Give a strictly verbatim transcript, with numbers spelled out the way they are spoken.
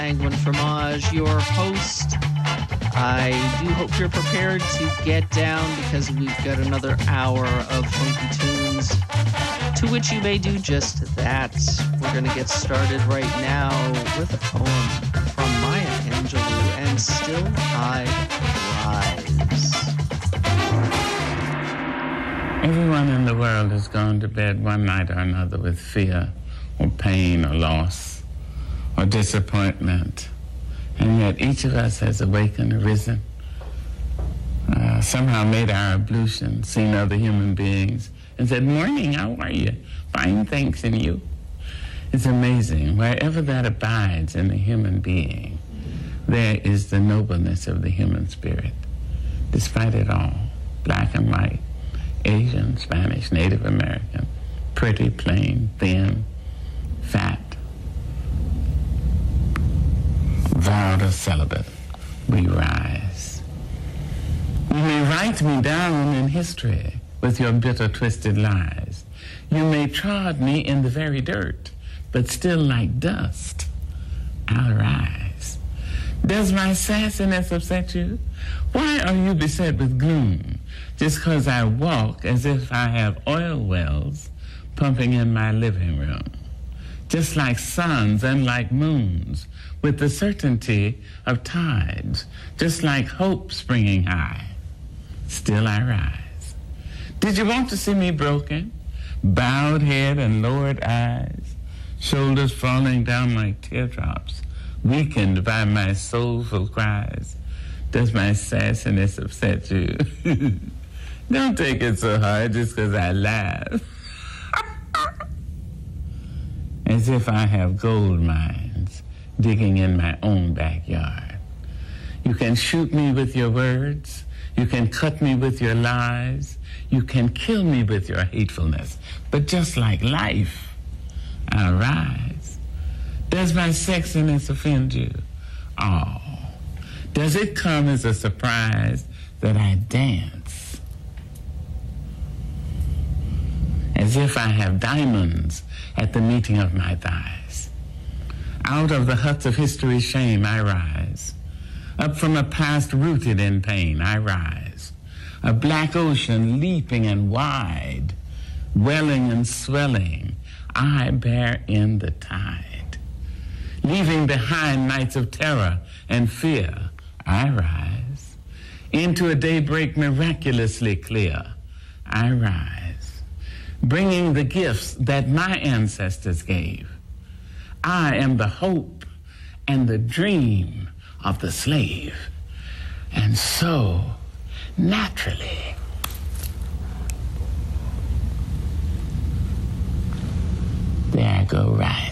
Angwin Fromage, your host. I do hope you're prepared to get down because we've got another hour of funky tunes to which you may do just that. We're going to get started right now with a poem from Maya Angelou, and Still I Rise. Everyone in the world has gone to bed one night or another with fear or pain or loss or disappointment. And yet each of us has awakened, arisen, uh, somehow made our ablution, seen other human beings, and said, "Morning, how are you? Fine, thanks, and you?" It's amazing. Wherever that abides in the human being, there is the nobleness of the human spirit, despite it all. Black and white, Asian, Spanish, Native American, pretty, plain, thin, fat, vowed or celibate, we rise. You may write me down in history with your bitter, twisted lies. You may trod me in the very dirt, but still like dust, I'll rise. Does my sassiness upset you? Why are you beset with gloom just because I walk as if I have oil wells pumping in my living room? Just like suns and like moons, with the certainty of tides, just like hope springing high, still I rise. Did you want to see me broken? Bowed head and lowered eyes, shoulders falling down like teardrops, weakened by my soulful cries. Does my sassiness upset you? Don't take it so hard just because I laugh. As if I have gold mines digging in my own backyard. You can shoot me with your words. You can cut me with your lies. You can kill me with your hatefulness. But just like life, I'll rise. Does my sexiness offend you? Oh, does it come as a surprise that I dance? As if I have diamonds at the meeting of my thighs. Out of the huts of history's shame I rise. Up from a past rooted in pain I rise. A black ocean leaping and wide, welling and swelling, I bear in the tide. Leaving behind nights of terror and fear, I rise. Into a daybreak miraculously clear, I rise. Bringing the gifts that my ancestors gave. I am the hope and the dream of the slave. And so, naturally, there I go rising.